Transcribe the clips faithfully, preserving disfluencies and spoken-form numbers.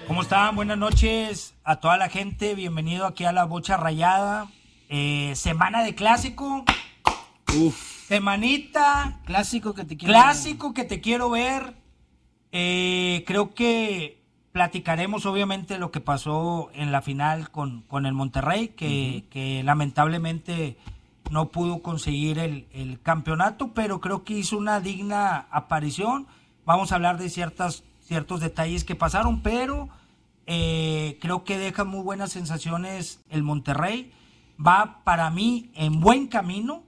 ¿Cómo están? Buenas noches a toda la gente. Bienvenido aquí a La Bocha Rayada. Eh, semana de clásico. Uf. Semanita. Clásico que te quiero Clásico ver. que te quiero ver. Eh, creo que platicaremos obviamente lo que pasó en la final con, con el Monterrey, que, uh-huh. que lamentablemente no pudo conseguir el, el campeonato, pero creo que hizo una digna aparición. Vamos a hablar de ciertas, ciertos detalles que pasaron, pero eh, creo que deja muy buenas sensaciones el Monterrey. Va para mí en buen camino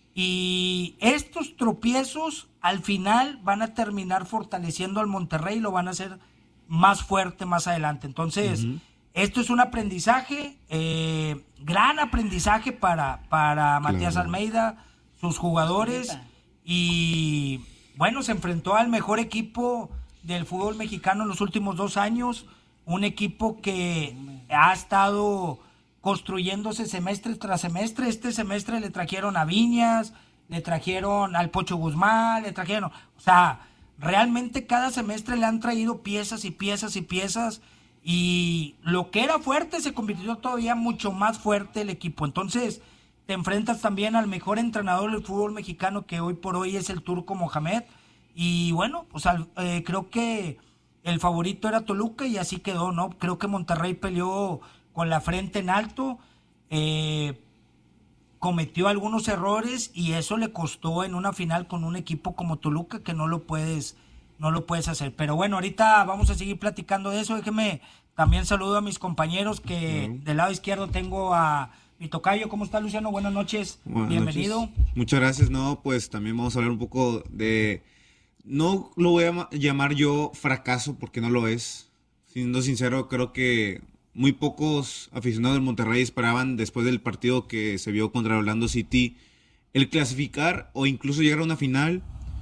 y estos tropiezos al final van a terminar fortaleciendo al Monterrey y lo van a hacer más fuerte más adelante. Entonces, uh-huh. esto es un aprendizaje, eh, gran aprendizaje para, para Matías claro. Almeida, sus jugadores, y bueno, se enfrentó al mejor equipo del fútbol mexicano en los últimos dos años, un equipo que ha estado construyéndose semestre tras semestre. Este semestre le trajeron a Viñas, le trajeron al Pocho Guzmán, le trajeron, o sea, realmente cada semestre le han traído piezas y piezas y piezas, y lo que era fuerte se convirtió todavía mucho más fuerte el equipo. Entonces te enfrentas también al mejor entrenador del fútbol mexicano, que hoy por hoy es el Turco Mohamed, y bueno, pues al, eh, creo que el favorito era Toluca y así quedó, ¿no? Creo que Monterrey peleó con la frente en alto, eh, cometió algunos errores y eso le costó en una final con un equipo como Toluca, que no lo puedes no lo puedes hacer. Pero bueno, ahorita vamos a seguir platicando de eso. Déjeme también saludo a mis compañeros, que uh-huh. del lado izquierdo tengo a mi tocayo. ¿Cómo está, Luciano? Buenas noches. Buenas Bienvenido. Noches. Muchas gracias. No, pues también vamos a hablar un poco de, no lo voy a llamar yo fracaso porque no lo es. Siendo sincero, creo que muy pocos aficionados del Monterrey esperaban, después del partido que se vio contra Orlando City, el clasificar o incluso llegar a una final.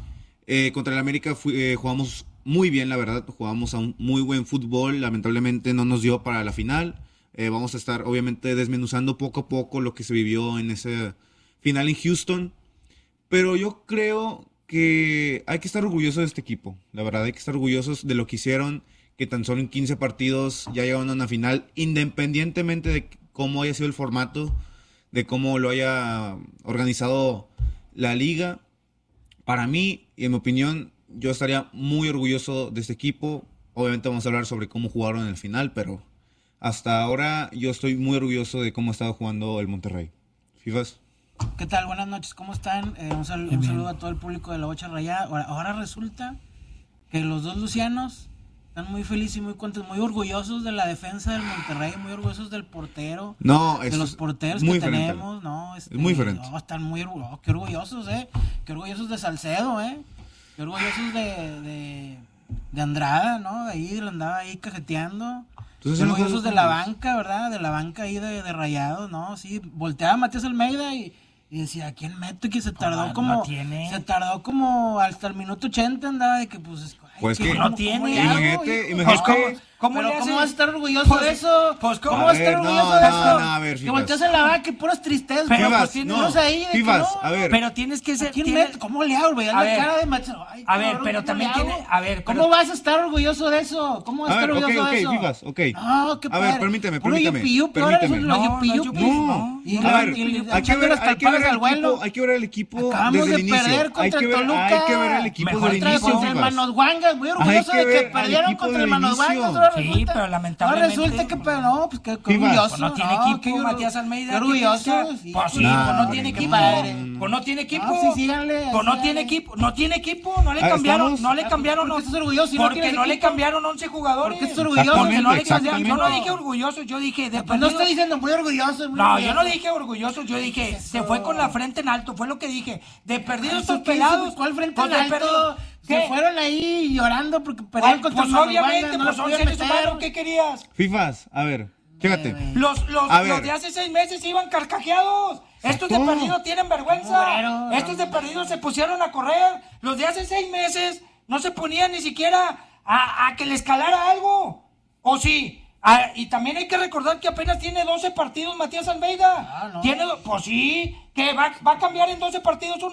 Eh, contra el América fui, eh, jugamos muy bien, la verdad, jugamos a un muy buen fútbol. Lamentablemente no nos dio para la final. Eh, vamos a estar obviamente desmenuzando poco a poco lo que se vivió en esa final en Houston. Pero yo creo que hay que estar orgullosos de este equipo. La verdad, hay que estar orgullosos de lo que hicieron, que tan solo en quince partidos ya llegaron a una final, independientemente de cómo haya sido el formato, de cómo lo haya organizado la liga. Para mí, y en mi opinión, yo estaría muy orgulloso de este equipo. Obviamente vamos a hablar sobre cómo jugaron en el final, pero hasta ahora yo estoy muy orgulloso de cómo ha estado jugando el Monterrey. ¿Fifas? ¿Qué tal? Buenas noches, ¿cómo están? Eh, un, sal- un saludo a todo el público de La Bocha Rayada. Ahora, ahora resulta que los dos Lucianos están muy felices y muy contentos, muy orgullosos de la defensa del Monterrey, muy orgullosos del portero, no, de los porteros que diferente. tenemos, no, este, es muy diferente. No, están muy orgullosos, oh, qué orgullosos, eh, qué orgullosos de Salcedo, eh, qué orgullosos de, de, de Andrada, ¿no? De ahí le andaba ahí cajeteando. Entonces, qué orgullosos de la banca, ¿verdad? De la banca ahí de, de Rayados, ¿no? Sí, volteaba a Matías Almeida y Y decía, ¿a quién meto? Y que se tardó no, como, no tiene. se tardó como hasta el minuto ochenta, andaba de que pues, ay, pues que, que no tiene. Imagínate, imagínate. ¿Cómo, ¿Cómo, ¿Cómo vas a estar orgulloso pues, de eso? Pues, ¿Cómo vas a estar orgulloso no, de no, eso? No, a ver, que volteas en la vaca y puras tristezas. Pero pues, pues tienes no, ahí de Fifas, que no, a ver. Pero tienes que ser. ¿Quién tiene... met? ¿Cómo le hago? Vean la ver, cara de macho. Ay, a ver, pero también tiene. A ver, ¿cómo pero... vas a estar orgulloso de eso? ¿Cómo vas a estar ver, orgulloso okay, de eso? Ok, Fifas, ok. No, qué a ver, permíteme, permíteme. Yupi, permíteme. No, no, a ver, hay que ver, hay que ver el equipo, hay que ver el equipo desde el inicio. Hay que ver, hay que ver el equipo desde el inicio. Contra el Manos Guangas, muy orgulloso de que perdieron contra el Manos Guangas. Sí, pero lamentablemente. Resulta que, pero no, pues que, que orgulloso. No tiene no, equipo, Matías Almeida. Qué orgulloso. Sí, pues sí, no, pues no tiene equipo. Padre. Pues no tiene equipo. No, sí, síganle, pues no tiene equipo. No tiene equipo. No le cambiaron. ¿Estamos? No le cambiaron. ¿Por qué estás orgulloso? Si porque no, no le cambiaron once jugadores. ¿Por qué estás orgulloso? Porque no le cambiaron. Yo no dije orgulloso. Yo dije. De pues no estoy diciendo muy orgulloso. Muy no, orgulloso. yo no dije orgulloso. Yo dije, se fue con la frente en alto. Fue lo que dije. De perdidos estos pelados. ¿Cuál frente en alto? Se fueron ahí llorando porque perdieron contra Pues obviamente, pues son seres humanos. ¿Qué querías? Fifas, a ver. Fíjate. Eh, los, los, los de hace seis meses iban carcajeados. Estos de perdido tienen vergüenza. Bueno, Estos de perdido se pusieron a correr. Los de hace seis meses no se ponían ni siquiera a, a que les calara algo. ¿O sí? Ah, y también hay que recordar que apenas tiene doce partidos Matías Almeida. Ah, no. Tiene, pues sí, que va, va a cambiar en doce partidos un,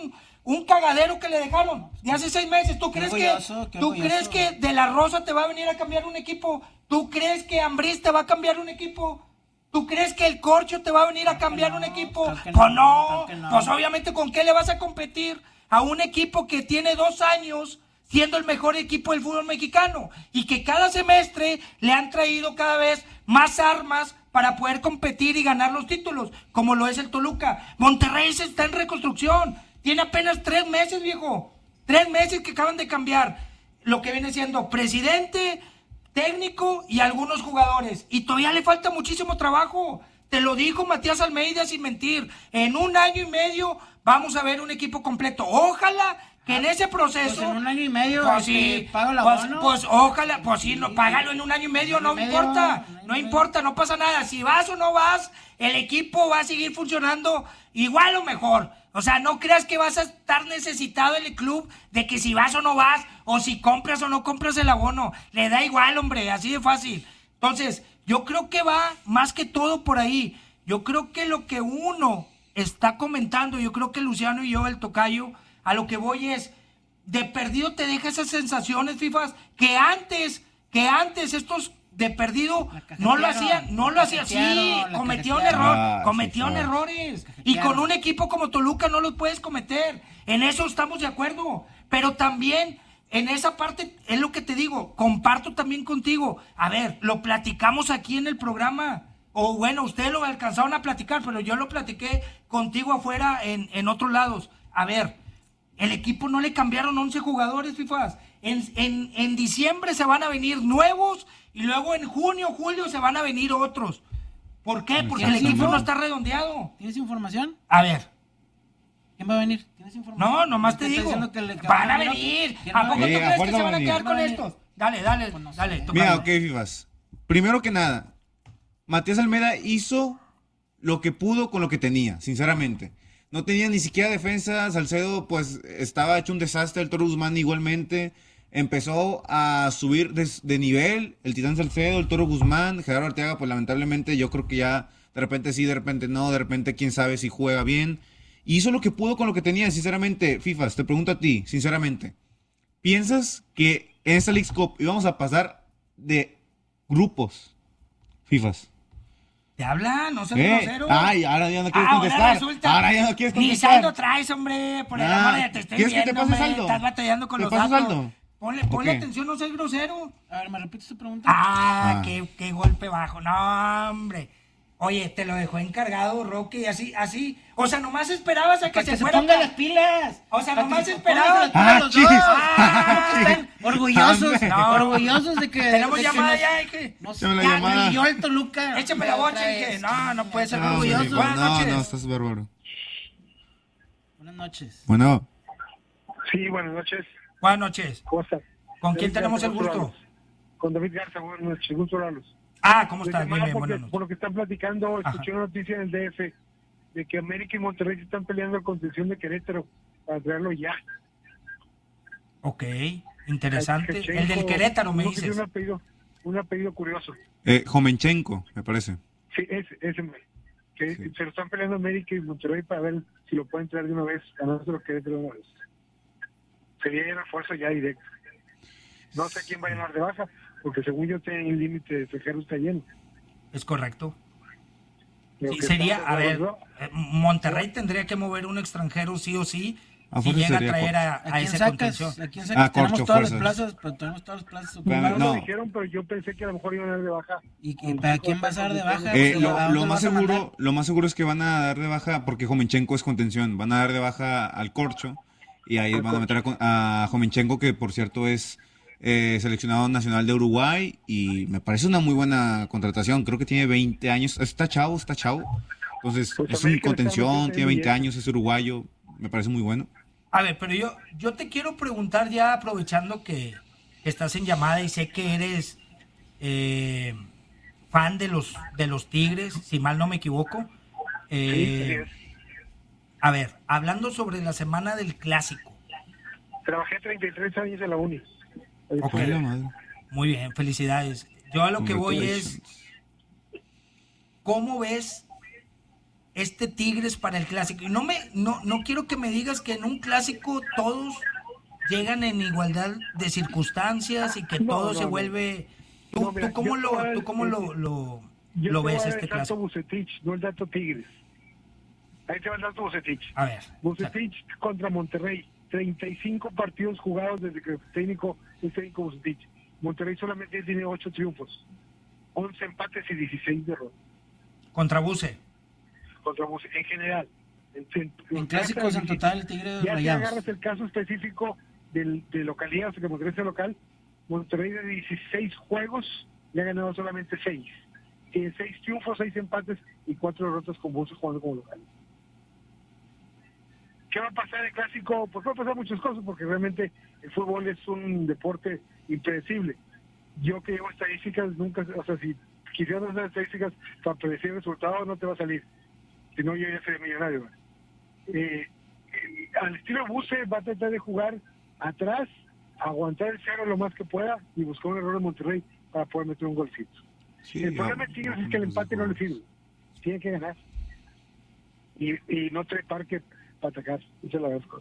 un cagadero que le dejaron de hace seis meses. ¿Tú crees orgulloso, que qué tú orgulloso. crees que De La Rosa te va a venir a cambiar un equipo? ¿Tú crees que Ambriz te va a cambiar un equipo? ¿Tú crees que el Corcho te va a venir a cambiar no, un equipo? creo que Pues no, no, creo que no. pues obviamente ¿con qué le vas a competir a un equipo que tiene dos años siendo el mejor equipo del fútbol mexicano y que cada semestre le han traído cada vez más armas para poder competir y ganar los títulos, como lo es el Toluca? Monterrey se está en reconstrucción, tiene apenas tres meses, viejo, tres meses que acaban de cambiar lo que viene siendo presidente, técnico y algunos jugadores, y todavía le falta muchísimo trabajo. Te lo dijo Matías Almeida sin mentir, en un año y medio vamos a ver un equipo completo. Ojalá que en ese proceso... Pues en un año y medio, Pues este, sí, pago el pues, abono. pues ojalá, pues sí, no, págalo en un año y medio, no Un año y importa, medio, un año no y importa, no pasa nada. Si vas o no vas, el equipo va a seguir funcionando igual o mejor. O sea, no creas que vas a estar necesitado en el club de que si vas o no vas, o si compras o no compras el abono. Le da igual, hombre, así de fácil. Entonces, yo creo que va más que todo por ahí. Yo creo que lo que uno está comentando, yo creo que Luciano y yo, el tocayo, a lo que voy es, de perdido te deja esas sensaciones, FIFAs, que antes, que antes estos de perdido no lo hacían, no lo hacían, sí, cajetearon, la cometieron cajetearon. error, Ah, cometieron sí, claro. errores, y Cajetearon. con un equipo como Toluca no los puedes cometer, en eso estamos de acuerdo, pero también en esa parte, es lo que te digo, comparto también contigo, a ver, lo platicamos aquí en el programa, o bueno, ustedes lo alcanzaron a platicar, pero yo lo platiqué contigo afuera en, en otros lados, a ver, el equipo no le cambiaron once jugadores, FIFAs. En, en, en diciembre se van a venir nuevos y luego en junio, julio se van a venir otros. ¿Por qué? Porque el ¿Tienes equipo info? no está redondeado. ¿Tienes información? A ver, ¿Quién va a venir? ¿Tienes información? no, nomás te está digo. diciendo que le- que Van a venir. ¿Quién ¿A va poco tú venir? Sí, a crees que fuerza se van van a a quedar venir. con Van a estos? Dale, dale, Pues no sé. dale. Mira, tocayo. ok, Fifas. Primero que nada, Matías Almeida hizo lo que pudo con lo que tenía, sinceramente. No tenía ni siquiera defensa. Salcedo, pues, estaba hecho un desastre. El Toro Guzmán igualmente. Empezó a subir de, de nivel. El Titán Salcedo, el Toro Guzmán. Gerardo Arteaga, pues, lamentablemente, yo creo que ya de repente sí, de repente no. De repente, quién sabe si juega bien. Y hizo lo que pudo con lo que tenía, sinceramente. Fifas, te pregunto a ti, sinceramente. ¿Piensas que en esta Leagues Cup íbamos a pasar de grupos? Fifas. Te habla, no seas Eh, grosero. ay, ahora ya no quieres Ah, contestar. Ahora resulta. Ahora ya no quieres Ni contestar. saldo traes, hombre. Por el Ah, amor de te estoy ¿quieres que te viendo, pase hombre. saldo? Estás batallando con ¿Te los paso datos. saldo? Ponle, ¿O ponle qué? atención, no seas grosero. A ver, ¿me repites tu pregunta? Ah, Ah. Qué, qué golpe bajo. No, hombre. Oye, te lo dejó encargado Roque y así, así. O sea, nomás esperabas a que Para se que se fuera. pongan las pilas. O sea, Para que nomás se esperaba. pongan las pilas Ah, los chis. dos. Ah, ¿Cómo que están orgullosos? Hombre. No. Orgullosos de que... Tenemos de que llamada nos- ya. hay que- Nos Échame la ya llamada. brilló el Toluca. Échame la otra bocha y que. vez. No, no puede ser No, orgulloso. Felipe, Buenas no, noches. no, estás bárbaro. Buenas noches. Bueno, Sí, buenas noches. Buenas noches. ¿Cómo estás? ¿Con quién David tenemos Garza, el gusto? Ramos. Con David Garza, buenas noches. Gusto hablarlos. Ah, ¿cómo Les estás? Bien, llamaba bien, porque, buenas noches. por lo que están platicando, Ajá. escuché una noticia en el D F de que América y Monterrey se están peleando la concesión de Querétaro para traerlo ya. Ok, interesante. Shevchenko, El del Querétaro, me uno que tiene dices. Un apellido, un apellido curioso. eh, Jomenchenko, me parece. Sí, ese, ese me- que Sí. se lo están peleando América y Monterrey para ver si lo pueden traer de una vez, ganándose los Querétaro de una vez. Sería ya refuerzo ya directo. No sé quién va a llenar de baja, porque según yo tengo el límite de extranjeros está lleno. Es correcto. Pero Sí, que sería, está- a ver, ¿no? eh, Monterrey tendría que mover un extranjero sí o sí A si fuerza llega a sería traer a, ¿A a quién ese sacas? contención. ¿A quién sacas? Ah, tenemos Corcho, todas las fuerzas. plazas, pero tenemos todas las plazas Espérame, ocupadas. No no. lo dijeron, pero yo pensé que a lo mejor iban a dar de baja. ¿Y, y para quién vas a dar de baja? Eh, O sea, lo, ¿a dónde lo más vas a mandar? seguro, lo más seguro es que van a dar de baja, porque Jomenchenko es contención, van a dar de baja al Corcho y ahí van a meter a, Con- a Jomenchenko, que por cierto es eh, seleccionado nacional de Uruguay, y me parece una muy buena contratación. Creo que tiene veinte años, está chavo, está chavo. Entonces Pues es un América le está contención, metiendo tiene veinte billete. años, es uruguayo, me parece muy bueno. A ver, pero yo, yo te quiero preguntar ya, aprovechando que estás en llamada y sé que eres eh, fan de los, de los Tigres, si mal no me equivoco. Eh, Sí, así es. a ver, hablando sobre la semana del Clásico. Trabajé treinta y tres años en la uni. Ok. Ay, la madre. Muy bien, felicidades. Yo a lo que voy es, Congratulations. ¿cómo ves este Tigres para el clásico? Y no me, no, no quiero que me digas que en un clásico todos llegan en igualdad de circunstancias y que No, todo no, se no. vuelve. ¿Tú, No, mira, tú cómo yo lo, te voy a tú cómo lo, decir- lo, Yo lo te voy ves a dar este el dato clásico? Bucetich, no el dato Tigres. Ahí te va el dato Bucetich. A ver. Bucetich contra Monterrey, treinta y cinco partidos jugados desde que el técnico es técnico Bucetich. Monterrey solamente tiene ocho triunfos, once empates y dieciséis derrotas Contra Buse. contra Bucetich en general. En, en- En clásicos en visita. total, Tigres Ya si Rayados. agarras el caso específico del, de localidad, o sea, que Monterrey sea local, Monterrey de dieciséis juegos le ha ganado solamente seis. Tiene seis triunfos, seis empates y cuatro derrotas con Buzos jugando como local. ¿Qué va a pasar en el clásico? Pues va a pasar muchas cosas, porque realmente el fútbol es un deporte impredecible. Yo que llevo estadísticas, nunca, o sea, si quisieras hacer estadísticas para predecir el resultado, no te va a salir. Si no, yo ya sería millonario. Eh, eh, al estilo Buse va a tratar de jugar atrás, aguantar el cero lo más que pueda y buscar un error de Monterrey para poder meter un golcito. Sí, el problema ah, de Tigres es que el empate no le sirve. Tiene que ganar. Y, y no trae parque para atacar. Esa es la verdad.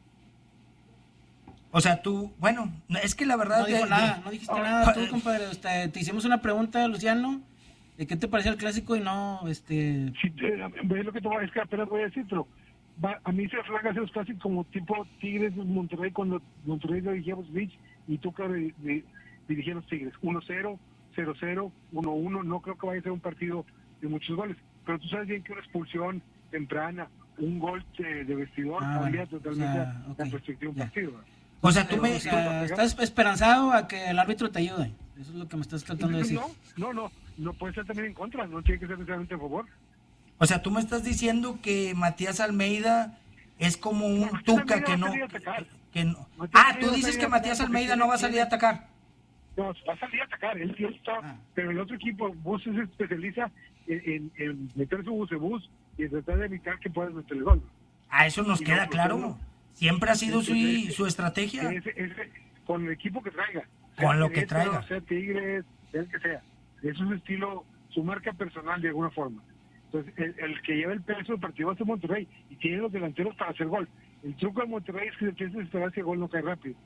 O sea, tú, bueno, es que la verdad... No dijo de- nada, de- no dijiste Ah, nada tú, eh, compadre. Este, te hicimos una pregunta, Luciano, de qué te parecía el clásico y no, este... Sí, eh, es lo que te voy a, es que apenas voy a decir, pero va, a mí se me flaga hacer los clásicos como tipo Tigres Monterrey cuando Monterrey dirigía los Beach y tú que dirigías los Tigres. uno cero, cero cero, uno uno, no creo que vaya a ser un partido de muchos goles, pero tú sabes bien que una expulsión temprana, un gol de, de vestidor, Ah, cambia bueno, totalmente o sea, la ok, perspectiva de un ya. partido. ¿verdad? O sea, tú me... O sea, estás esperanzado a que el árbitro te ayude. Eso es lo que me estás tratando de decir. No, no, no, no puede ser también en contra, no tiene que ser necesariamente a favor. O sea, tú me estás diciendo que Matías Almeida es como un No, Matías Tuca Almeida que va a no... salir a atacar. que no- Matías Ah, Almeida tú va a dices salir que a Matías atacar Almeida porque no va a tiene- salir a atacar. No, va a salir a atacar, él sí está, Ah. pero el otro equipo, Bus se especializa en, en, en meter su bus de bus y en tratar de evitar que puedas meter el gol. A eso nos Y queda no, claro. no. Siempre ha sido su, Ese- su estrategia. Ese, ese, con el equipo que traiga. Con Sea lo que Querétaro, traiga. Sea Tigres, sea el que sea. Es un estilo, su marca personal de alguna forma. Entonces, el, el que lleva el peso del partido va a ser Monterrey y tiene los delanteros para hacer gol. El truco de Monterrey es que si empiezas a esperar ese gol no cae rápido.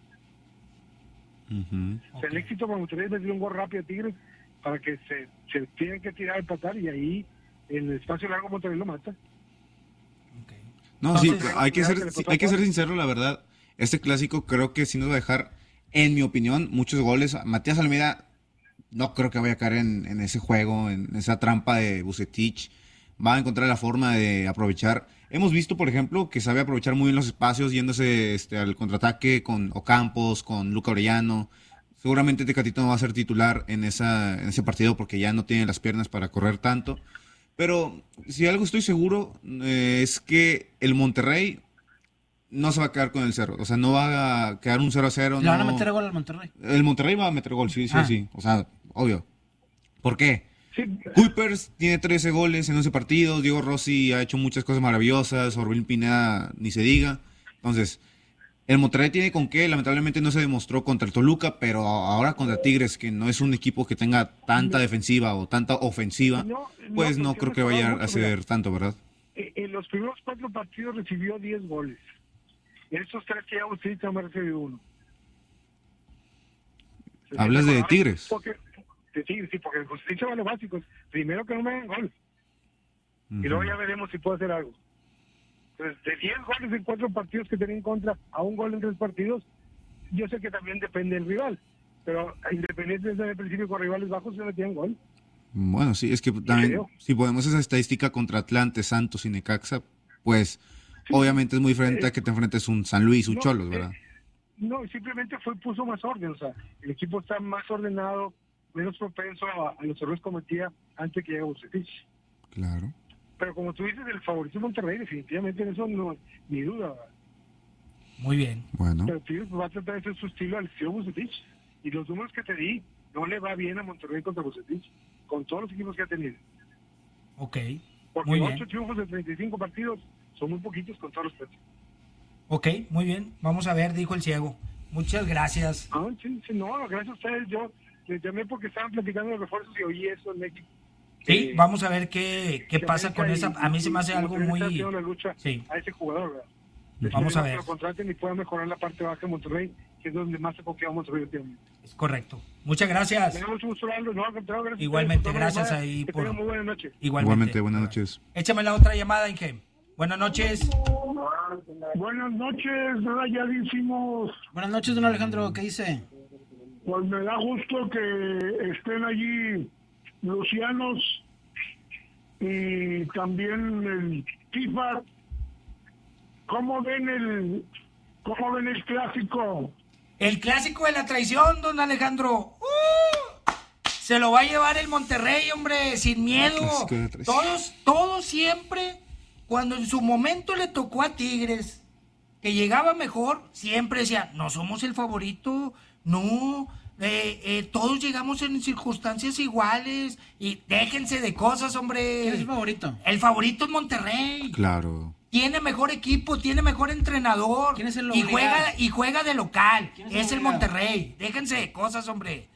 Ujú. O sea, el éxito para Monterrey es meter un gol rápido a Tigres para que se, se tienen que tirar a empatar y ahí en el espacio largo Monterrey lo mata. Ok. No, sí, Entonces, hay que ser, que le sí, pasó hay que a ser Juan. sincero, la verdad. Este clásico creo que sí nos va a dejar, en mi opinión, muchos goles. Matías Almeida no creo que vaya a caer en, en ese juego, en esa trampa de Bucetich. Va a encontrar la forma de aprovechar. Hemos visto, por ejemplo, que sabe aprovechar muy bien los espacios, yéndose este, al contraataque con Ocampos, con Luca Orellano. Seguramente Tecatito no va a ser titular en, esa, en ese partido porque ya no tiene las piernas para correr tanto. Pero si algo estoy seguro eh, es que el Monterrey no se va a quedar con el cero. O sea, no va a quedar un cero a cero. Le van a no. meter gol al Monterrey. El Monterrey va a meter gol, sí, sí, Ah. sí. O sea, obvio. ¿Por qué? Sí, Kuipers tiene trece goles en once partidos. Diego Rossi ha hecho muchas cosas maravillosas. Orbelín Pineda ni se diga. Entonces, el Monterrey tiene con qué. Lamentablemente no se demostró contra el Toluca, pero ahora contra Tigres, que no es un equipo que tenga tanta defensiva o tanta ofensiva, No, no, pues no porque creo que hemos vaya hablado a mucho, hacer mira. tanto, ¿verdad? Eh, en los primeros cuatro partidos recibió diez goles. En estos tres que ya usted no me ha recibido uno. ¿Hablas de Ahora, Tigres? Porque, de Tigres, sí, porque el justicia va a lo básico. Primero que no me den gol. Y luego ya veremos si puedo hacer algo. Entonces, de diez goles en cuatro partidos que tenía en contra a un gol en tres partidos, yo sé que también depende del rival. Pero independiente desde el principio con rivales bajos se metían gol. Bueno, sí, es que también, creo. si ponemos esa estadística contra Atlante, Santos y Necaxa, pues obviamente es muy diferente a que te enfrentes un San Luis, un No, Cholos, eh, ¿verdad? No, simplemente fue puso más orden. O sea, el equipo está más ordenado, menos propenso a, a los errores cometidos antes que llegue Bucetich. Claro. Pero como tú dices, el favorito es Monterrey, definitivamente en eso no ni duda. ¿verdad? Muy bien. Bueno, Pero Tigres va a tratar de hacer su estilo al estilo Bucetich. Y los números que te di, no le va bien a Monterrey contra Bucetich, con todos los equipos que ha tenido. Ok. Porque Muy ocho bien. triunfos de treinta y cinco partidos son muy poquitos con todos los partidos. Ok, muy bien. Vamos a ver, dijo el ciego. Muchas gracias. Ah, sí, sí, no, gracias a ustedes. Yo les llamé porque estaban platicando de refuerzos y oí eso en México. Sí, vamos a ver qué, qué pasa con y, esa. A mí se me hace y, algo muy... La lucha sí. a ese jugador, ¿verdad? Vamos a ver. Que lo contraten y puedan mejorar la parte baja de Monterrey, que es donde más se confía Monterrey últimamente. Es correcto. Muchas gracias. Me da mucho gusto hablarlo, no, gracias. Igualmente, gracias ahí que por... tengan muy buenas noches. Igualmente. Igualmente, buenas noches. Échame la otra llamada, Inge. Buenas noches. Buenas noches, rayadísimos. Buenas noches, don Alejandro, ¿qué dice? Pues me da gusto que estén allí Lucianos y también el FIFA. ¿Cómo ven el cómo ven el clásico? El clásico de la traición, don Alejandro. ¡Uh! Se lo va a llevar el Monterrey, hombre, sin miedo. Todos, todos siempre, cuando en su momento le tocó a Tigres, que llegaba mejor, siempre decía, no somos el favorito, no, eh, eh, todos llegamos en circunstancias iguales, y déjense de cosas, hombre. ¿Quién es el favorito? El favorito es Monterrey. Claro. Tiene mejor equipo, tiene mejor entrenador. ¿Quién es el y obligado? juega y juega de local. ¿Quién Es, es el el obligado? Monterrey. Déjense de cosas, hombre.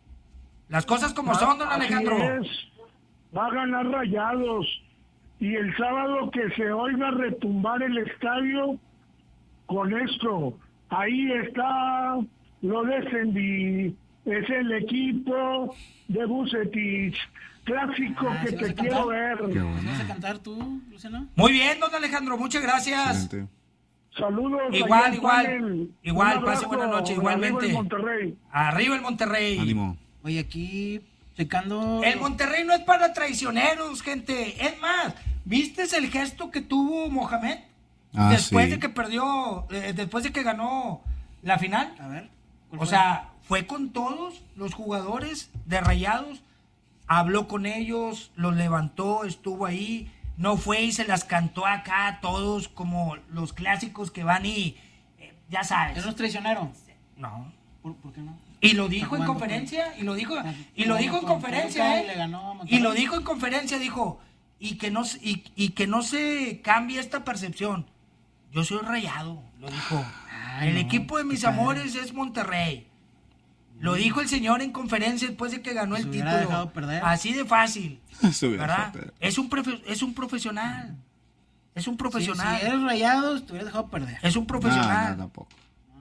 Las cosas como son, don Así Alejandro. es. Va a ganar Rayados. Y el sábado que se oiga retumbar el estadio con esto. Ahí está, lo defendí. Es el equipo de Vucetich. Clásico Ah, que ¿sí vas te a quiero ver. cantar? Qué bueno. ¿Vas a cantar tú, Luciano? Muy bien, don Alejandro, muchas gracias. Excelente. Saludos. Igual, allá en igual. Panel. Igual, Un pase abrazo. buena noche, Arriba igualmente. el Monterrey. Arriba el Monterrey. Ánimo. Oye, aquí checando... El Monterrey no es para traicioneros, gente. Es más, ¿viste el gesto que tuvo Mohamed? Ah, después sí. de que perdió, eh, después de que ganó la final. A ver. ¿cuál O fue? sea, fue con todos los jugadores de Rayados, habló con ellos, los levantó, estuvo ahí, no fue y se las cantó acá a todos como los clásicos que van y eh, ya sabes. ¿Eso es traicionero? No. ¿Por, por qué no? Y lo dijo en jugando conferencia, y lo dijo, Está y lo jugando dijo en con conferencia, Toluca y ¿eh? le ganó a Monterrey. Y lo dijo en conferencia, dijo, y que no se- y, y que no se cambie esta percepción. Yo soy Rayado, lo dijo. Ay, el no, equipo de mis qué padre. amores es Monterrey. Lo dijo el señor en conferencia después de que ganó Se el hubiera título. dejado perder. Así de fácil, Se hubiera ¿verdad? dejado perder. Es un profe- es un profesional. Es un Sí, profesional. si eres Rayados, te hubieras dejado perder. Es un profesional. No, no, tampoco.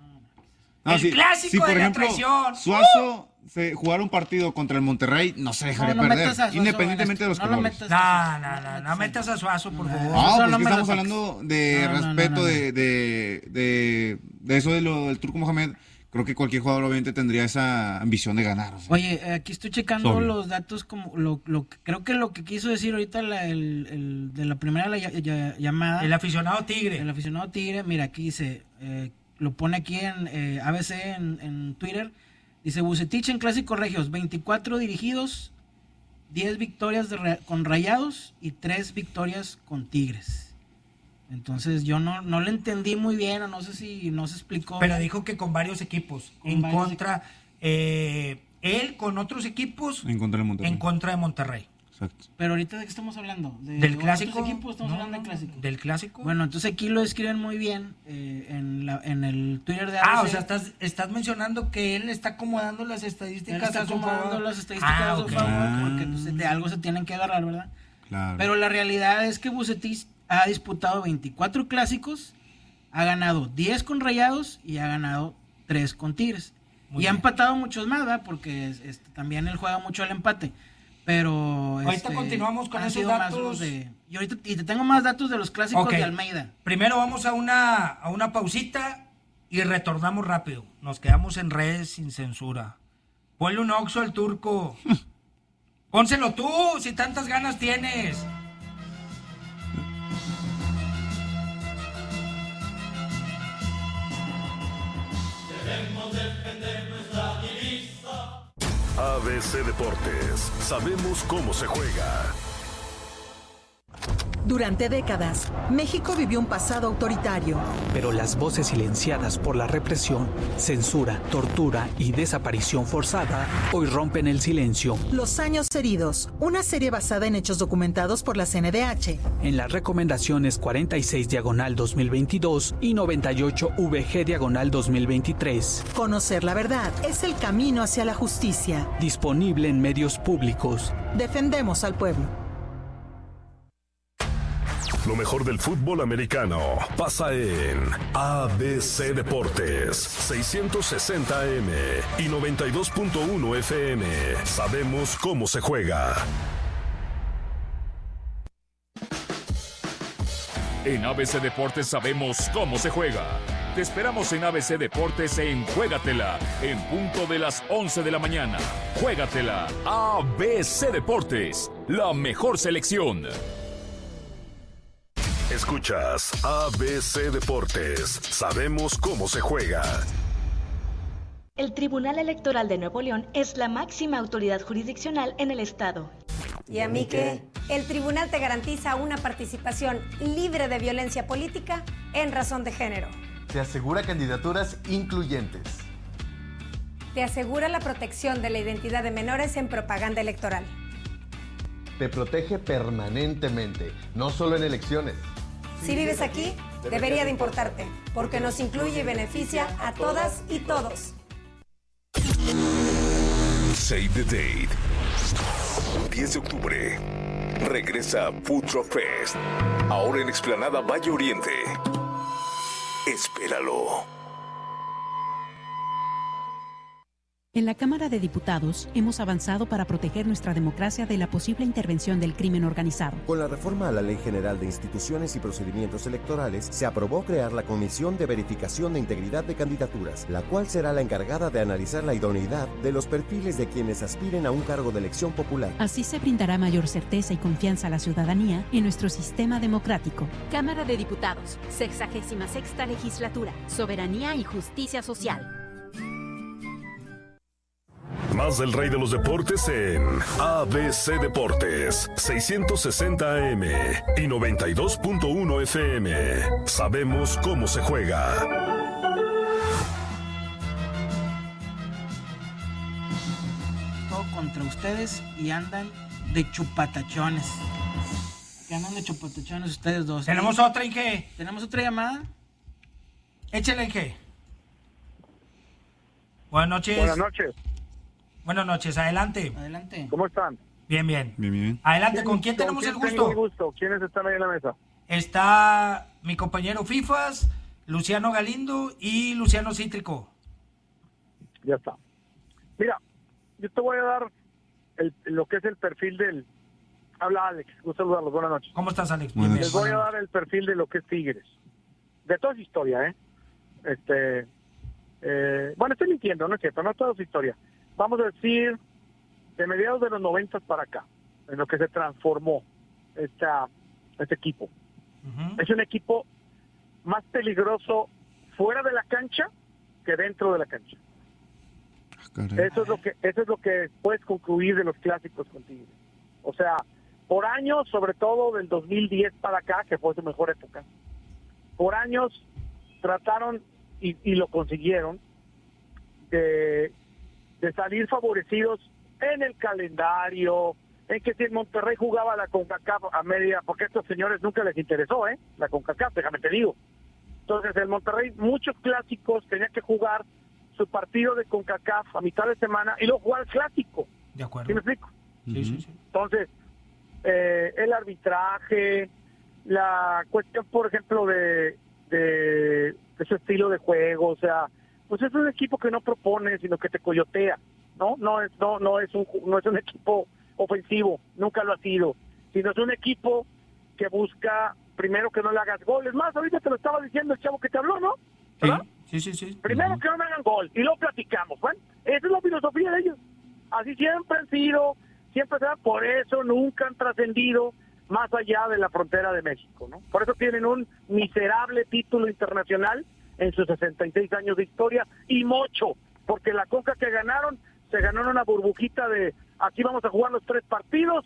El clásico de la traición. Suazo se jugar un partido contra el Monterrey no se dejaría No, no perder, metas a Suazo independientemente de los en esto. No lo colores. metas. No, no, no, no metas a Suazo, por favor. Ah, Eso pues no que me estamos lo hablando de No, no, no, respeto no, no. De, de, de, de eso de lo del Turco Mohamed. Creo que cualquier jugador obviamente tendría esa ambición de ganar. O sea. Oye, eh, aquí estoy checando Obvio. los datos como lo, lo que- creo que lo que quiso decir ahorita la- el, el- de la primera la ya- ya- llamada El aficionado Tigre. el aficionado Tigre, mira, aquí dice, eh, lo pone aquí en eh, A B C en, en Twitter, dice Vucetich en Clásicos Regios, veinticuatro dirigidos, diez victorias de Ra- con Rayados y tres victorias con Tigres. Entonces yo no, no le entendí muy bien, o no sé si no se explicó. Pero dijo que con varios equipos. Con en varios contra, eh, él con otros equipos En contra del Monterrey. en contra de Monterrey. Exacto. Pero ahorita de qué estamos hablando? ¿De ¿Del otros clásico? equipos? Estamos No, hablando del clásico. ¿Del clásico? Bueno, entonces aquí lo escriben muy bien eh, en, la, en el Twitter de A B C. Ah, o sea, estás, estás mencionando que él está acomodando las Él estadísticas está a su acomodando favor. las estadísticas Ah, a su ok. favor, porque pues, de algo se tienen que agarrar, ¿verdad? Claro. Pero la realidad es que Vucetich ha disputado veinticuatro clásicos, ha ganado diez con Rayados y ha ganado tres con Tigres. Muy y ha bien. empatado muchos más, ¿verdad? Porque este, también él juega mucho al empate. Pero Ahorita este, continuamos con han esos sido más datos. los de- y ahorita y te tengo más datos de los clásicos Ok. de Almeida. Primero vamos a una, a una pausita y retornamos rápido. Nos quedamos en redes sin censura. Ponle un oxo al Turco. Pónselo tú, si tantas ganas tienes. A B C Deportes, sabemos cómo se juega. Durante décadas, México vivió un pasado autoritario. Pero las voces silenciadas por la represión, censura, tortura y desaparición forzada hoy rompen el silencio. Los años heridos, una serie basada en hechos documentados por la C N D H. En las recomendaciones cuarenta y seis diagonal dos mil veintidós y noventa y ocho V G diagonal dos mil veintitrés. Conocer la verdad es el camino hacia la justicia. Disponible en medios públicos. Defendemos al pueblo. Lo mejor del fútbol americano pasa en A B C Deportes, seiscientos sesenta A M y noventa y dos punto uno F M. Sabemos cómo se juega. En A B C Deportes sabemos cómo se juega. Te esperamos en A B C Deportes en Juégatela, en punto de las once de la mañana. Juégatela, A B C Deportes, la mejor selección. Escuchas A B C Deportes. Sabemos cómo se juega. El Tribunal Electoral de Nuevo León es la máxima autoridad jurisdiccional en el estado. ¿Y a mí qué? El tribunal te garantiza una participación libre de violencia política en razón de género. Te asegura candidaturas incluyentes. Te asegura la protección de la identidad de menores en propaganda electoral. Te protege permanentemente, no solo en elecciones. Si vives aquí, debería de importarte, porque nos incluye y beneficia a todas y todos. Save the date. diez de octubre. Regresa Food Truck Fest. Ahora en Explanada Valle Oriente. Espéralo. En la Cámara de Diputados hemos avanzado para proteger nuestra democracia de la posible intervención del crimen organizado. Con la reforma a la Ley General de Instituciones y Procedimientos Electorales, se aprobó crear la Comisión de Verificación de Integridad de Candidaturas, la cual será la encargada de analizar la idoneidad de los perfiles de quienes aspiren a un cargo de elección popular. Así se brindará mayor certeza y confianza a la ciudadanía en nuestro sistema democrático. Cámara de Diputados, sexagésima sexta legislatura, soberanía y justicia social. Más del rey de los deportes en A B C Deportes, seiscientos sesenta A M y noventa y dos punto uno F M. Sabemos cómo se juega. Todo contra ustedes y andan de chupatachones. Que andan de chupatachones ustedes dos. ¿Tenemos otra, Inge? ¿Tenemos otra llamada? Échale, Inge. Buenas noches. Buenas noches. Buenas noches, adelante. Adelante. ¿Cómo están? Bien, bien. Bien, bien. Adelante, ¿con quién ¿Con tenemos quién el tengo gusto? el gusto? ¿Quiénes están ahí en la mesa? Está mi compañero Fifas, Luciano Galindo y Luciano Cítrico. Ya está. Mira, yo te voy a dar el, lo que es el perfil del... Habla Alex, gusto saludarlos, buenas noches. ¿Cómo estás, Alex? Buenas Bien, Les bien. voy a dar el perfil de lo que es Tigres. De toda su historia, ¿eh? Este... Eh, bueno, estoy mintiendo, no es cierto, no es toda su historia. Vamos a decir, de mediados de los noventas para acá, en lo que se transformó esta, este equipo. Uh-huh. Es un equipo más peligroso fuera de la cancha que dentro de la cancha. Caray. Eso es lo que eso es lo que puedes concluir de los clásicos con Tigres. O sea, por años, sobre todo del dos mil diez para acá, que fue su mejor época, por años trataron y, y lo consiguieron de, de salir favorecidos en el calendario, en que si el Monterrey jugaba la CONCACAF a media, porque a estos señores nunca les interesó, ¿eh? La CONCACAF, déjame te digo. Entonces el Monterrey, muchos clásicos, tenía que jugar su partido de CONCACAF a mitad de semana y luego jugar el clásico. De acuerdo. ¿Sí me explico? Sí, sí, sí. Entonces, eh, el arbitraje, la cuestión, por ejemplo, de, de, de su estilo de juego, o sea, pues es un equipo que no propone, sino que te coyotea, ¿no? No es, no, no es un, no es un equipo ofensivo, nunca lo ha sido, sino es un equipo que busca primero que no le hagas goles. Más, ahorita te lo estaba diciendo el chavo que te habló, ¿no? ¿Verdad? Sí, sí, sí. sí. Primero uh-huh. que no me hagan gol y luego platicamos, ¿bueno? Esa es la filosofía de ellos. Así siempre han sido, siempre serán, por eso nunca han trascendido más allá de la frontera de México, ¿no? Por eso tienen un miserable título internacional en sus sesenta y seis años de historia y mocho, porque la Conca que ganaron, se ganó en una burbujita de aquí vamos a jugar los tres partidos,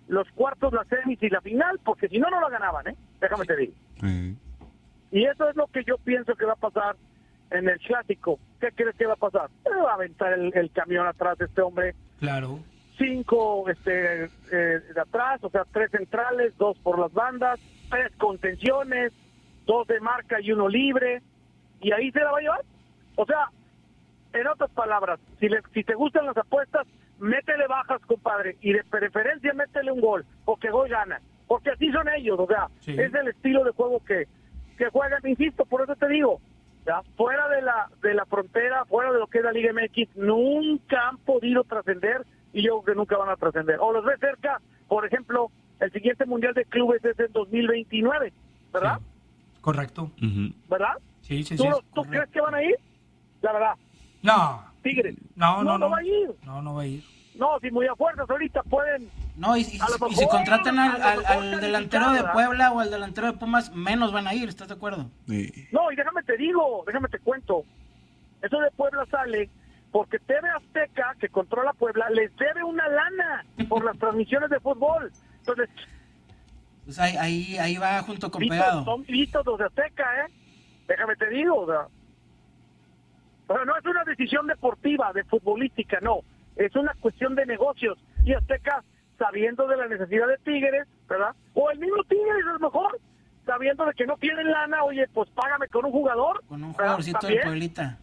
los cuartos, las semis y la final, porque si no, no la ganaban, ¿eh? Déjame te digo. Sí. Y eso es lo que yo pienso que va a pasar en el Clásico. ¿Qué crees que va a pasar? Eh, va a aventar el, el camión atrás de este hombre. Claro. Cinco este, eh, de atrás, o sea, tres centrales, dos por las bandas, tres contenciones, dos de marca y uno libre, y ahí se la va a llevar. O sea, en otras palabras, si, le, si te gustan las apuestas, métele bajas, compadre, y de preferencia métele un gol, porque gol gana, porque así son ellos, o sea, sí. Es el estilo de juego que, que juegan, insisto, por eso te digo, ya, fuera de la, de la frontera, fuera de lo que es la Liga M X, nunca han podido trascender, y yo creo que nunca van a trascender. O los ve cerca, por ejemplo, el siguiente Mundial de Clubes es en dos mil veintinueve, ¿verdad? Sí. Correcto. ¿Verdad? Sí, sí, ¿Tú, sí. ¿tú crees que van a ir? La verdad. No. Tigres. No, no, no. No, no va a ir. No, no va a ir. No, si muy a fuerzas ahorita pueden... No, y, y, y si contratan al, al, al delantero de Puebla o al delantero de Pumas, menos van a ir, ¿estás de acuerdo? Sí. No, y déjame te digo, déjame te cuento. Eso de Puebla sale porque T V Azteca, que controla Puebla, les debe una lana por las transmisiones de fútbol. Entonces... Pues ahí, ahí, ahí va junto con vistos, Pegado. Son vistos los de Azteca, ¿eh? Déjame te digo, o sea... Pero no es una decisión deportiva, de futbolística, no. Es una cuestión de negocios. Y Azteca, sabiendo de la necesidad de Tigres, ¿verdad? O el mismo Tigres, a lo mejor, sabiendo de que no tienen lana, oye, pues págame con un jugador. Con un jugadorcito del Pueblita.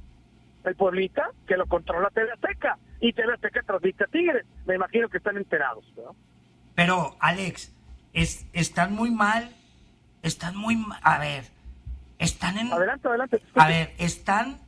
El Pueblita, que lo controla T V Azteca. Y T V Azteca transmite a Tigres. Me imagino que están enterados, ¿verdad? Pero, Alex, es, están muy mal. Están muy mal. A ver, están en... Adelante, adelante. A ver, están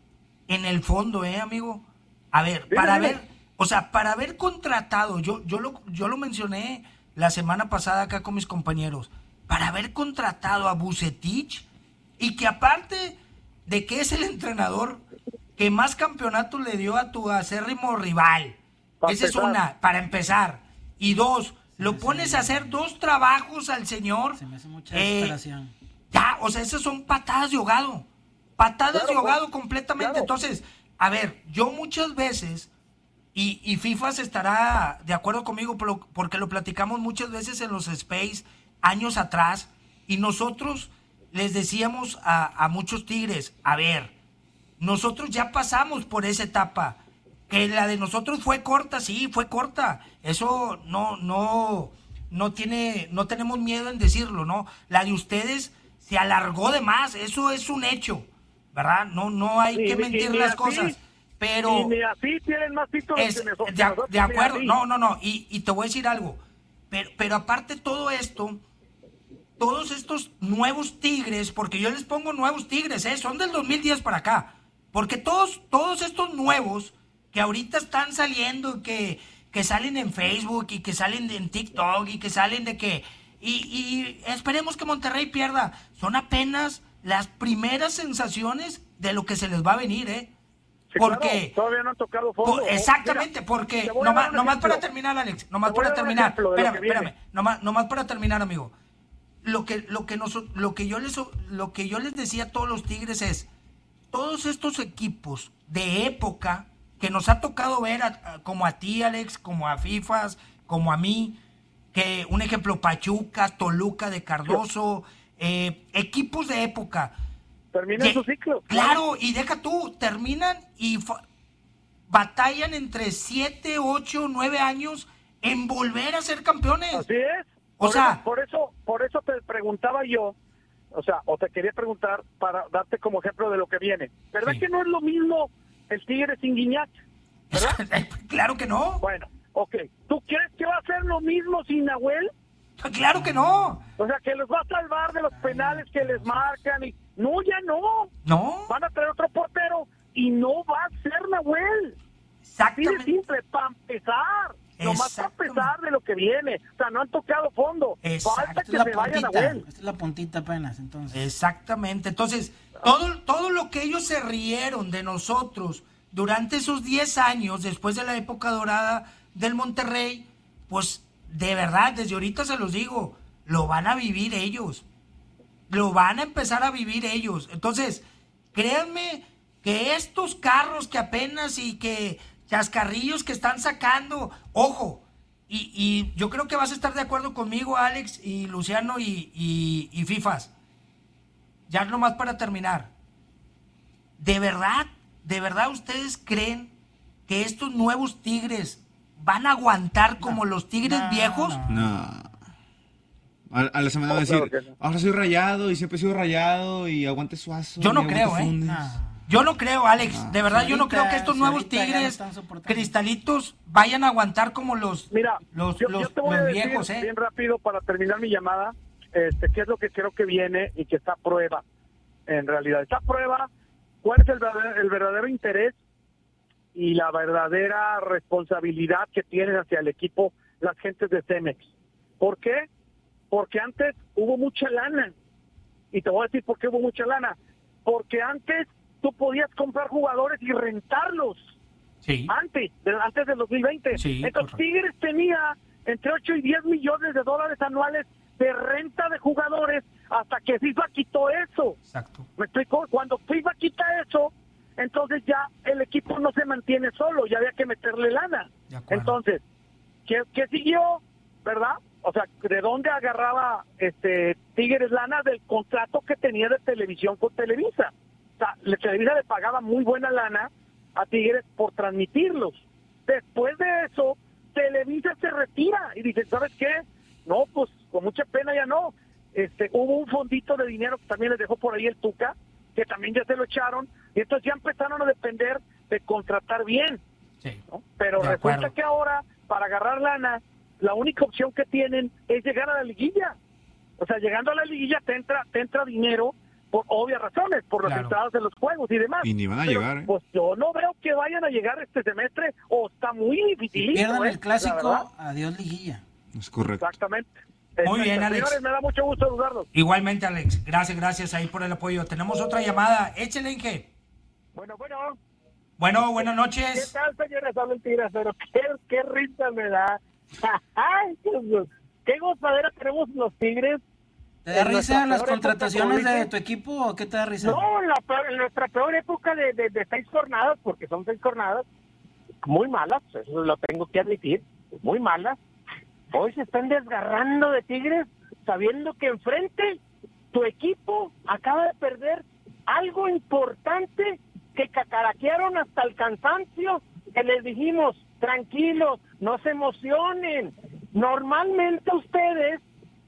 en el fondo, ¿eh, amigo? A ver, dime, para dime. ver, o sea, para haber contratado, yo, yo lo, yo lo mencioné la semana pasada acá con mis compañeros, para haber contratado a Vucetich, y que aparte de que es el entrenador que más campeonatos le dio a tu acérrimo rival, para esa empezar. Es una, para empezar, y dos, se lo pones a hacer dos trabajos al señor, se me hace mucha eh, desesperación. Ya, o sea, esas son patadas de ahogado, patadas claro, de ahogado completamente, claro. Entonces, a ver, yo muchas veces, y, y FIFA se estará de acuerdo conmigo porque lo platicamos muchas veces en los Space años atrás, y nosotros les decíamos a, a muchos Tigres, a ver, nosotros ya pasamos por esa etapa, que la de nosotros fue corta, sí, fue corta, eso no, no, no tiene, no tenemos miedo en decirlo, ¿no? La de ustedes se alargó de más, eso es un hecho, ¿verdad? No, no hay sí, que mentir las así, cosas, pero... Y ni así tienen más títulos es, que nosotros. De, de acuerdo, no, no, no, y, y te voy a decir algo, pero, pero aparte de todo esto, todos estos nuevos Tigres, porque yo les pongo nuevos Tigres, ¿eh? Son del dos mil diez para acá, porque todos, todos estos nuevos que ahorita están saliendo, que, que salen en Facebook y que salen en TikTok y que salen de que... Y, y esperemos que Monterrey pierda. Son apenas las primeras sensaciones de lo que se les va a venir, ¿eh? Sí, porque claro, todavía no han tocado fondo. Por, exactamente, Mira, porque nomás, nomás para terminar, Alex, nomás para terminar, espérame, espérame, nomás, nomás para terminar, amigo. Lo que, lo que nos, lo que yo les, lo que yo les decía a todos los Tigres es, todos estos equipos de época que nos ha tocado ver, a, a, como a ti, Alex, como a FIFAs, como a mí, que un ejemplo, Pachuca, Toluca de Cardoso, eh, equipos de época. Terminan su ciclo. Claro, y deja tú, terminan y batallan entre siete, ocho, nueve años en volver a ser campeones. Así es. O por sea, eso, por eso, por eso te preguntaba yo, o sea, o te quería preguntar para darte como ejemplo de lo que viene. ¿Verdad sí. que no es lo mismo el Tigre sin Guiñac? ¿Verdad? Claro que no. Bueno, ok. ¿Tú crees que va a ser lo mismo sin Nahuel? Claro que no. O sea, que los va a salvar de los penales que les marcan y... No, ya no. No. Van a traer otro portero y no va a ser Nahuel. Exactamente. Así de simple, para empezar. Nomás para empezar de lo que viene. O sea, no han tocado fondo. Exacto. Falta que se vaya Nahuel. Esta es la puntita apenas, entonces. Exactamente. Entonces, todo, todo lo que ellos se rieron de nosotros durante esos diez años, después de la época dorada del Monterrey, pues, de verdad, desde ahorita se los digo, lo van a vivir ellos. Lo van a empezar a vivir ellos. Entonces, créanme que estos carros que apenas y que chascarrillos que están sacando, ojo, y, y yo creo que vas a estar de acuerdo conmigo, Alex, y Luciano, y, y, y Fifas. Ya nomás para terminar. ¿De verdad, de verdad ustedes creen que estos nuevos Tigres van a aguantar como no, los Tigres no, viejos? No. no. A, a la semana va a decir, ahora soy Rayado y siempre he sido Rayado y aguante Suazo. Yo no creo, ¿eh? No. Yo no creo, Alex. No. De verdad, ahorita, yo no creo que estos nuevos Tigres no cristalitos vayan a aguantar como los, Mira, los, yo, los, yo te voy los a decir viejos, ¿eh? Bien rápido para terminar mi llamada, este, qué es lo que creo que viene y que está a prueba. En realidad, está a prueba cuál es el verdadero, el verdadero interés y la verdadera responsabilidad que tienen hacia el equipo las gentes de Cemex. ¿Por qué? Porque antes hubo mucha lana. Y te voy a decir por qué hubo mucha lana. Porque antes tú podías comprar jugadores y rentarlos. Sí. Antes, de, antes del dos mil veinte. Sí, Entonces correcto. Tigres tenía entre ocho y diez millones de dólares anuales de renta de jugadores hasta que FIFA quitó eso. Exacto. ¿Me explico? Cuando FIFA quita eso, entonces ya el equipo no se mantiene solo, ya había que meterle lana. Entonces, ¿qué, qué siguió? ¿Verdad? O sea, ¿de dónde agarraba este Tigres lana? Del contrato que tenía de televisión con Televisa. O sea, le, Televisa le pagaba muy buena lana a Tigres por transmitirlos. Después de eso, Televisa se retira y dice, ¿sabes qué? No, pues con mucha pena ya no. Este, hubo un fondito de dinero que también les dejó por ahí el Tuca, que también ya se lo echaron, y entonces ya empezaron a depender de contratar bien. Sí. ¿No? Pero De resulta acuerdo. que ahora, para agarrar lana, la única opción que tienen es llegar a la liguilla. O sea, llegando a la liguilla te entra, te entra dinero por obvias razones, por las Claro. entradas de los juegos y demás. Y ni van a Pero, llegar, ¿eh? Pues yo no veo que vayan a llegar este semestre, o está muy difícil. Pierdan el clásico, adiós liguilla. Es correcto. Exactamente. Muy bien, Exacto. Alex. Señores, me da mucho gusto saludarlos. Igualmente, Alex. Gracias, gracias ahí por el apoyo. Tenemos otra llamada. Échale, Inge. Bueno, bueno. Bueno, buenas ¿Qué noches. tal, señores? Hablan Tigres, pero qué, qué risa me da. Ay, qué, qué gozadera tenemos los Tigres. ¿Te da En risa nuestra las peor contrataciones época, de como tu equipo o qué te da risa? No, la peor- en nuestra peor época de, de, de seis jornadas, porque son seis jornadas, muy malas, eso lo tengo que admitir, muy malas. Hoy se están desgarrando de Tigres, sabiendo que enfrente tu equipo acaba de perder algo importante que cacaraquearon hasta el cansancio, que les dijimos, tranquilos, no se emocionen. Normalmente ustedes,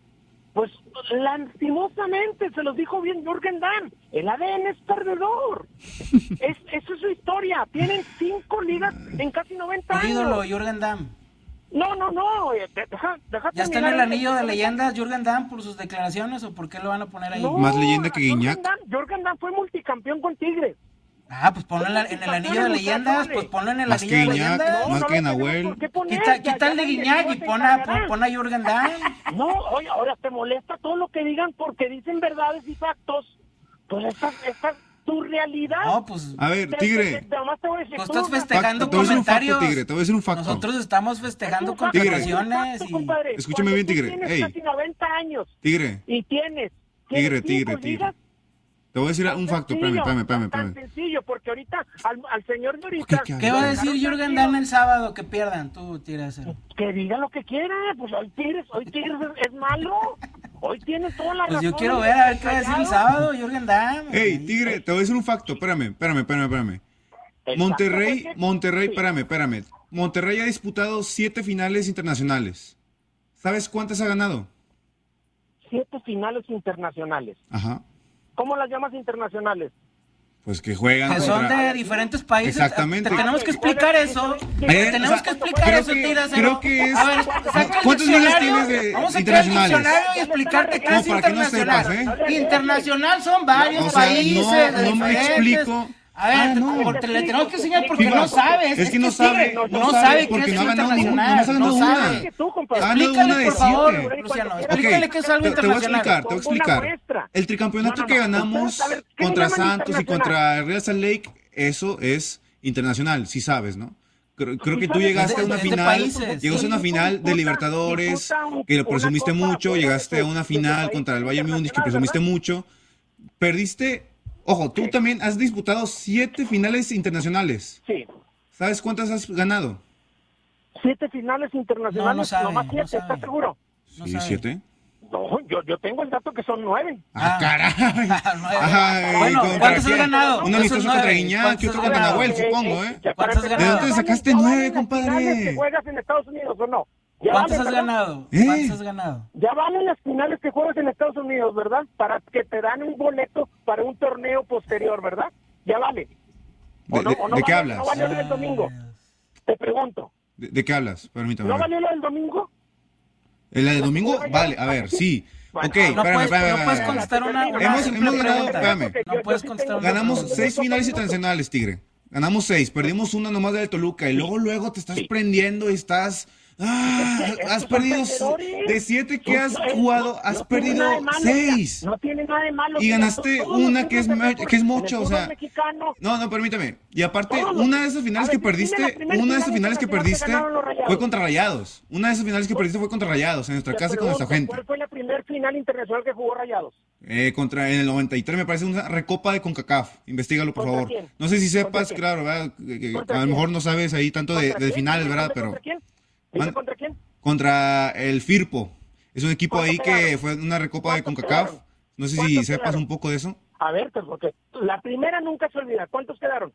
pues lastimosamente, se los dijo bien Jürgen Damm, el A D N es perdedor. es, esa es su historia. Tienen cinco ligas en casi noventa Tu años. ídolo, Jürgen Damm. No, no, no. eh, Deja, deja ¿Ya está en terminar el anillo de el- leyendas Jürgen Damm por sus declaraciones o por qué lo van a poner ahí? No, Más leyenda que Jürgen Guiñac. Damm- Jürgen Damm fue multicampeón con Tigres. Ah, pues ponlo en, la- en el anillo de leyendas, pues ponlo en el Más anillo de que Guiñac, leyendas. más que Nahuel. Quita, quita el de Guiñac y pon a, pon, pon a Jürgen Damm. No, oye, ahora te molesta todo lo que digan porque dicen verdades y factos. Pues esta, esta es tu realidad. No, pues. A ver, Te- Tigre. te- te- nomás te voy a decir, Tú tú, estás festejando Facto, te voy a decir un facto, comentarios. Tigre, te voy a decir un facto. Nosotros estamos festejando Es un facto, contrataciones es un y... facto, compadre. Escúchame Cuando bien, tú Tigre. Tienes Ey. casi noventa años Tigre, y tienes. Tigre, tienes tigre, cinco tigre. ligas, Te voy a decir un facto, espérame, sencillo, espérame, espérame, Tan espérame. sencillo, porque ahorita al, al señor de ahorita... ¿Qué va a decir Jürgen Damm el sábado que pierdan? Tú, Tigre. Que diga lo que quiera, pues hoy Tigres, hoy Tigres es, es malo. Hoy tiene toda la Pues razón. yo quiero ver a ver qué va a decir el sábado Jürgen Damm. Ey, Tigre, te voy a decir un facto, espérame, espérame, espérame, espérame. Monterrey, Monterrey, espérame, espérame. Monterrey ha disputado siete finales internacionales. ¿Sabes cuántas ha ganado? Siete finales internacionales. Ajá. ¿Cómo las llamas internacionales? Pues que juegan Que son contra- de diferentes países. Exactamente. Te tenemos que explicar eso. Eh, tenemos o sea, que explicar creo eso, que- Tigre. creo que es- A ver, saca el ¿Cuántas ligas diccionario. tienes de Vamos a sacar el internacionales? diccionario y explicarte qué Como es para que no internacional. sepas, Internacional son varios O sea, países. no- de no me diferentes- explico. A ver, Ah, no. porque le tenemos que enseñar porque Fíjate, no sabes. es que no sabe, Tigre no no sabe sabe qué porque es no ha ganado ningún- internacional. nomás ha ganado No una. sabe. Ha ganado una Explícale, de por favor, siete. Luciano. Ok, Explícale qué es algo te, te voy a internacional. explicar, te voy a explicar. El tricampeonato No, no, que no, ganamos ustedes, a ver, ¿qué contra llaman Santos y internacional? contra Real Salt Lake, eso es internacional, sí sabes, ¿no? Creo, creo que tú llegaste a una Es de final, países. llegaste a una final de Libertadores, que lo presumiste mucho, llegaste a una final contra el Bayern Múnich, que presumiste mucho, perdiste, ojo, tú también has disputado siete finales internacionales. Sí. ¿Sabes cuántas has ganado? siete finales internacionales, No, no sabe, nomás siete, no sabe. ¿estás seguro? No Sí, sabe. siete. No, yo, yo tengo el dato que son nueve. Ah, caray. Ay, Bueno, ¿contra ¿cuántos has quién? ganado? Un amistoso Esos contra nueve. Guiñac y ¿Cuántos otro has contra ganado? Nahuel, Eh, supongo, ¿eh? ¿Cuántos has ¿De ganado? dónde sacaste ¿Ya nueve, valen las finales que compadre? juegas en Estados Unidos o no? ¿Ya ¿Cuántos valen, has verdad? ganado? ¿Eh? ¿Cuántos has ganado? Ya valen las finales que juegas en Estados Unidos, ¿verdad? Para que te dan un boleto para un torneo posterior, ¿verdad? Ya vale. ¿De, ¿O no, de- o no de qué vale- hablas? No valió lo del domingo. Te pregunto. ¿De, de qué hablas? Permítame. ¿No a ver. valió lo del domingo? ¿El del domingo? Vale, a ver, sí. Bueno, ok, no espérame, puedes- espérame, no puedes espérame. contestar una- una Hemos, simple hemos ganado, pregunta. espérame. No puedes contestar una Ganamos pregunta. seis finales internacionales, Tigre. Ganamos seis, perdimos una nomás de Toluca y luego luego te estás prendiendo y estás... Ah, has perdido de siete que has jugado, has perdido seis. No tiene nada de malo. Y ganaste Todos los una que es, equipos me- de que es en el mucho, o fútbol sea... mexicano, No, no, permítame. Y aparte, Todos los- una de esas finales A que ver, dime la perdiste, primera una de esas final finales que internacional que perdiste ganaron los Rayados. fue contra Rayados. Una de esas finales que perdiste fue contra Rayados, en nuestra te casa y con nuestra pregunto, gente. ¿cuál fue la primera final internacional que jugó Rayados? Eh, contra, en el noventa y tres me parece una recopa de CONCACAF. Investígalo, por ¿Contra favor. quién? No sé si ¿Contra sepas, quién? claro, ¿verdad? Que- que ¿Contra a lo quién? mejor no sabes ahí tanto de, ¿Contra de quién? finales, Dime ¿verdad? contra Pero quién? Dime Man- contra quién. contra el Firpo. Es un equipo ahí que quedaron? fue una recopa de ¿Cuántos CONCACAF. quedaron? No sé si ¿Cuántos sepas quedaron? un poco de eso. A ver, pues, porque la primera nunca se olvida. ¿Cuántos quedaron?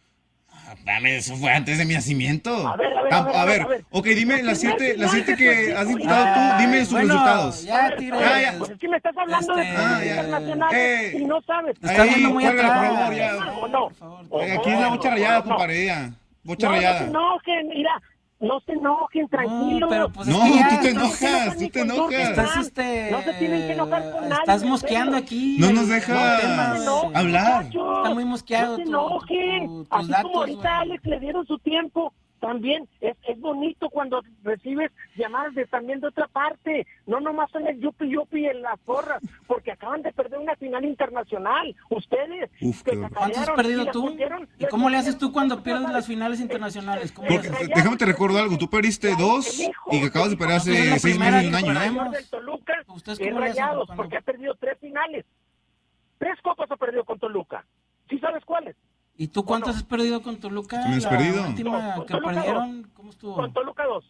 Dame, eso fue antes de mi nacimiento. A ver, a ver, Ah, a ver, a a ver, ver, a ver. ok, dime las siete, las siete Final que que has fue- disputado tú, dime sus bueno, resultados. ya, Tigre. Ya, ya. Pues es que me estás hablando Este, de Ah, finales ya. internacionales Eh. y no sabes. Te estás Ahí, yendo muy cuélgale, por atrás. favor, ya. ¿O no? ¿O Eh, Aquí es la no? bocha rayada, No. compadre, ya. Bocha No, no se rayada. enojen, mira. No se enojen, tranquilos. pero pues No, es que ya tú te estás- enojas, tú te enojas. Estás, este... No se tienen que enojar con nadie. Estás en mosqueando serio. aquí. No nos el- deja el tema, No, güey. hablar. muchachos, Está muy mosqueado No se tu- enojen. tu- tus Así datos, como ahorita güey. Alex le dieron su tiempo. También es, es bonito cuando recibes llamadas de también de otra parte. No nomás son el yupi yupi en las porras, porque acaban de perder una final internacional. Ustedes. Uf, que qué horror. ¿Cuántos has cacarearon perdido y les tú? pusieron- ¿Y les cómo le haces pusieron- tú cuando pierdes las finales internacionales? ¿Cómo le Porque, haces? déjame te recuerdo algo, tú perdiste dos y que acabas de perder Nosotros hace la seis primera meses y un que año, ¿eh? perdemos. del Toluca ¿Ustedes es cómo le hacen Rayados, cuando- porque ha perdido tres finales. Tres copas ha perdido con Toluca. ¿Sí sabes cuáles? ¿Y tú cuántas has perdido con Toluca? ¿También has La perdido? última Con que Toluca perdieron, ¿cómo estuvo? Con Toluca dos.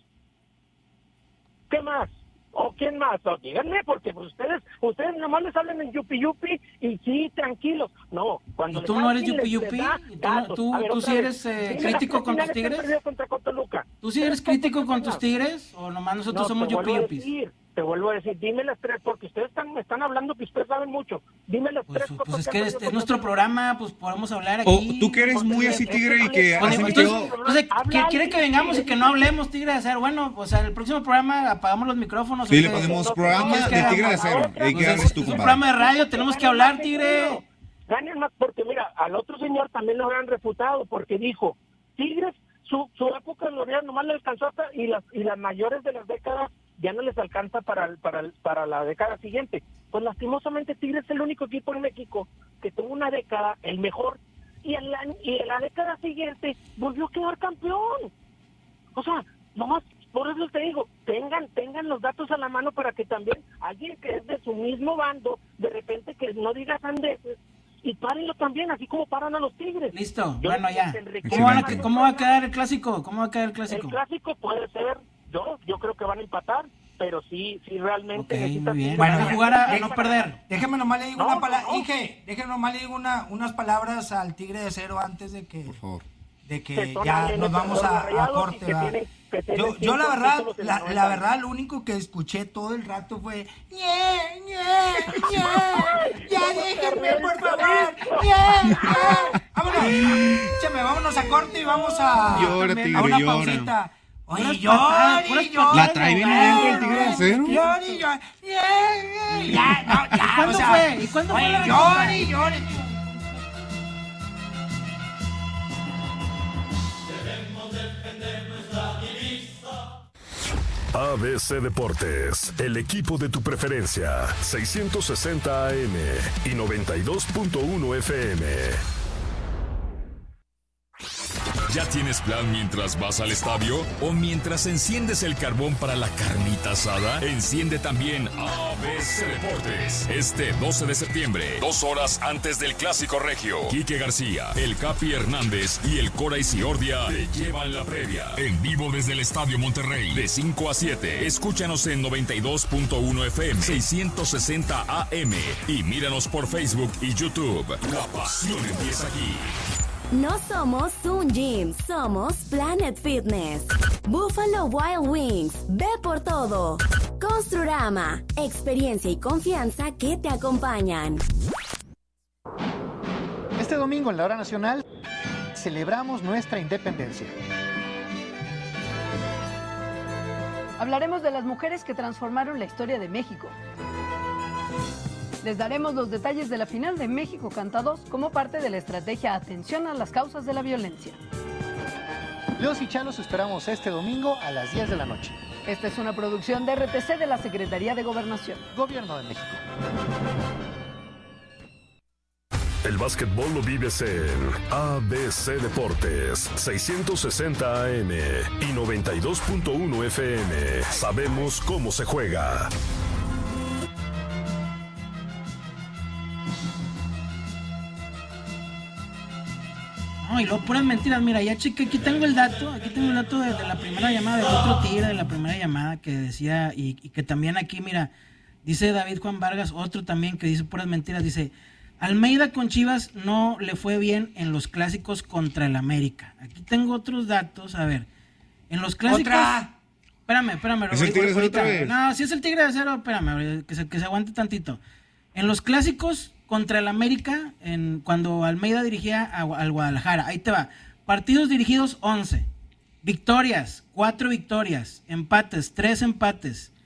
¿Qué más? ¿O quién más? O díganme, porque pues, ustedes ustedes nomás les hablan en yupi yupi y sí, tranquilos. No, cuando ¿Y tú les no da eres alguien, yupi les- yupi? les da ¿Y tú no- datos. tú- A ver, tú otra sí vez. eres, eh, Dime las crítico tres con tus finales que han Tigres? perdido contra con Toluca. ¿Tú sí eres Tres crítico copas con tus más. Tigres? ¿O nomás nosotros No, somos te vuelvo yupi a yupis? decir, Te vuelvo a decir, dime las tres, porque ustedes están, me están hablando que ustedes saben mucho. Dime las Pues, tres pues cosas es han que perdido este es contra nuestro Toluca. programa, pues podemos hablar O aquí. tú que eres muy así tigre y que Pues, has entonces, emitido... entonces, Habla ¿quiere, quiere alguien, que vengamos y sí. que no hablemos, Tigre de Acero? Bueno, pues en el próximo programa apagamos los micrófonos. Sí, le ¿o qué? ponemos no, programa ¿quieres que de hagamos? Tigre de Acero. Ahora, ¿Y ahí Pues qué es, haces tú, es un compadre? programa de radio, tenemos que hablar, Tigre. Ganen más, porque mira, al otro señor también lo habían refutado, porque dijo, Tigres, su, su época de gloria nomás le alcanzó hasta, y las y las mayores de las décadas ya no les alcanza para el- para el- para la década siguiente. Pues lastimosamente Tigres es el único equipo en México que tuvo una década, el mejor, y en la, y en la década siguiente volvió a quedar campeón. O sea, nomás, por eso te digo, tengan tengan los datos a la mano para que también alguien que es de su mismo bando, de repente que no diga sandeces, y párenlo también, así como paran a los Tigres. Listo, Yo bueno les- ya. les ¿Cómo, van a- Excelente. ¿Cómo va a quedar el clásico? ¿Cómo va a quedar el El clásico? clásico puede ser, yo yo creo que van a empatar, pero sí sí realmente Ok, necesitan... muy bien. Bueno, Van a ya. jugar a, a Deja- no perder. Déjeme nomás le digo No, una no, palabra, no. Inge, déjeme nomás le digo una, unas palabras al Tigre de Acero antes de que, Por favor. de que Que son ya alguien nos de vamos Rayados a, y a que corte. ¿verdad? tienen- que tienen Yo, yo la cinco verdad, títulos en la, el la noventa. verdad, lo único que escuché todo el rato fue ñe, ñe, ñe, ya déjenme por favor, ñe, ñe. Vámonos, échame, vámonos a corte y vamos a, Llora, a Tigre, una llora. pausita. Oye, Puras llori, patadas, puras llori, patadas. ¿La trae bien adentro el Tigre de Acero? Llori, llori, ñe, ñe. Ya, no, ya, ¿Y cuándo o sea, fue? ¿Y cuándo fue oye, la recopa? llori, llori. A B C Deportes, el equipo de tu preferencia, seiscientos sesenta A M y noventa y dos punto uno F M. ¿Ya tienes plan mientras vas al estadio? ¿O mientras enciendes el carbón para la carnita asada? Enciende también A B C Deportes. Este doce de septiembre, dos horas antes del Clásico Regio. Quique García, el Capi Hernández y el Cora Isiordia te llevan la previa. En vivo desde el Estadio Monterrey, de cinco a siete. Escúchanos en noventa y dos punto uno F M, seiscientos sesenta A M. Y míranos por Facebook y YouTube. La pasión empieza aquí. No somos un gym, somos Planet Fitness. Buffalo Wild Wings, ve por todo. Construrama, experiencia y confianza que te acompañan. Este domingo en la Hora Nacional celebramos nuestra independencia. Hablaremos de las mujeres que transformaron la historia de México. Les daremos los detalles de la final de México Canta dos como parte de la estrategia Atención a las causas de la violencia. Los y Chalos esperamos este domingo a las diez de la noche. Esta es una producción de R T C de la Secretaría de Gobernación. Gobierno de México. El básquetbol lo vives en A B C Deportes, seiscientos sesenta A M y noventa y dos punto uno F M. Sabemos cómo se juega. No, y luego puras mentiras. Mira, ya chequé, aquí tengo el dato, aquí tengo el dato de, de la primera llamada, del otro tigre de la primera llamada que decía, y, y que también aquí, mira, dice David Juan Vargas, otro también que dice puras mentiras, dice, Almeida con Chivas no le fue bien en los clásicos contra el América. Aquí tengo otros datos, a ver, en los clásicos... ¡Otra! Espérame, espérame. ¿Es el Tigre de Acero otra vez? No, si es el Tigre de Acero, espérame, que se, que se aguante tantito. En los clásicos contra el América, en, cuando Almeida dirigía a, al Guadalajara, ahí te va. Partidos dirigidos, once. Victorias, cuatro victorias. Empates, tres empates.